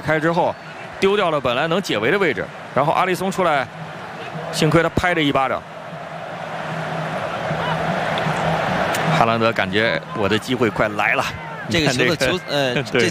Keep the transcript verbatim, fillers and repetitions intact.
开之后，丢掉了本来能解围的位置，然后阿里松出来，幸亏他拍了一巴掌。哈兰德感觉我的机会快来了。 这个球的球，呃，这